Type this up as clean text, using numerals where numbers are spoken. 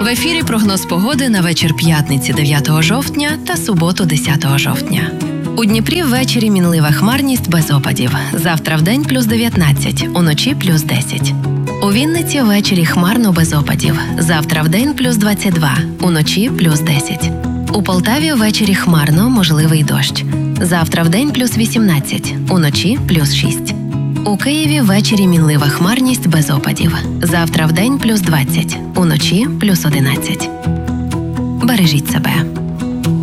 В ефірі прогноз погоди на вечір п'ятниці 9 жовтня та суботу 10 жовтня. У Дніпрі ввечері мінлива хмарність без опадів. Завтра вдень плюс 19, уночі плюс 10. У Вінниці ввечері хмарно без опадів. Завтра вдень плюс 22, уночі плюс 10. У Полтаві ввечері хмарно, можливий дощ. Завтра вдень плюс 18, уночі плюс 6. У Києві ввечері мінлива хмарність без опадів. Завтра вдень плюс 20, уночі плюс 11. Бережіть себе.